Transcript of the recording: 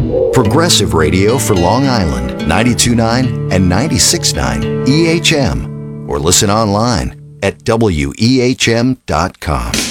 Progressive radio for Long Island, 92.9 and 96.9 EHM. Or listen online at wehm.com.